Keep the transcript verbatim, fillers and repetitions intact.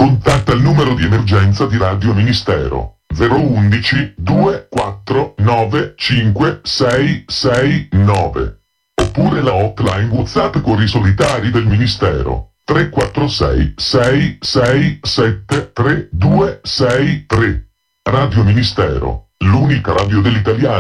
Contatta il numero di emergenza di Radio Ministero zero uno uno due quattro nove cinque sei sei nove oppure la hotline WhatsApp con i solitari del Ministero tre quattro sei sei sei sette tre due sei tre. Radio Ministero, l'unica radio dell'italiano.